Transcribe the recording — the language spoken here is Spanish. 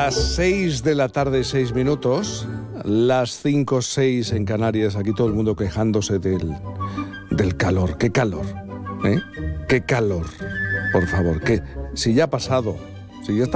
Las 6 de la tarde, 6 minutos, las 5, 6 en Canarias, aquí todo el mundo quejándose del calor. ¿Qué calor? ¿Qué calor? Por favor, que si ya ha pasado, si ya está